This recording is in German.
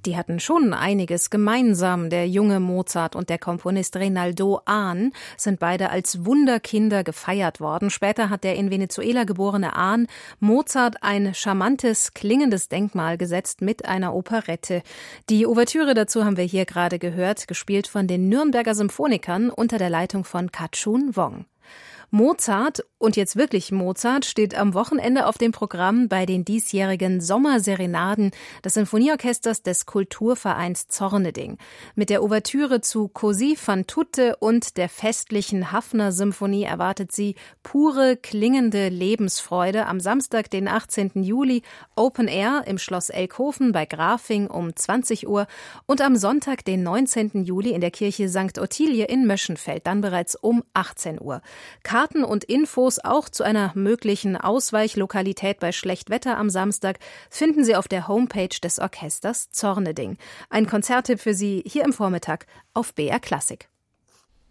Die hatten schon einiges gemeinsam. Der junge Mozart und der Komponist Reynaldo Ahn sind beide als Wunderkinder gefeiert worden. Später hat der in Venezuela geborene Ahn Mozart ein charmantes, klingendes Denkmal gesetzt mit einer Operette. Die Ouvertüre dazu haben wir hier gerade gehört, gespielt von den Nürnberger Symphonikern unter der Leitung von Ka-chun Wong. Mozart, und jetzt wirklich Mozart, steht am Wochenende auf dem Programm bei den diesjährigen Sommerserenaden des Sinfonieorchesters des Kulturvereins Zorneding. Mit der Ouvertüre zu Così fan tutte und der festlichen Haffner-Symphonie erwartet sie pure, klingende Lebensfreude am Samstag, den 18. Juli, Open Air im Schloss Elkhofen bei Grafing um 20 Uhr und am Sonntag, den 19. Juli in der Kirche St. Ottilie in Möschenfeld, dann bereits um 18 Uhr. Karten und Infos auch zu einer möglichen Ausweichlokalität bei Schlechtwetter am Samstag finden Sie auf der Homepage des Orchesters Zorneding. Ein Konzerttipp für Sie hier im Vormittag auf BR Klassik.